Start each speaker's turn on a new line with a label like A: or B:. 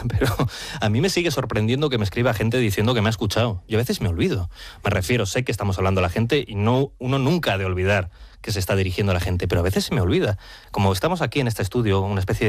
A: pero a mí me sigue sorprendiendo que me escriba gente diciendo que me ha escuchado. Yo a veces me olvido. Me refiero, sé que estamos hablando a la gente y uno nunca ha de olvidar que se está dirigiendo a la gente, pero a veces se me olvida. Como estamos aquí en este estudio, una especie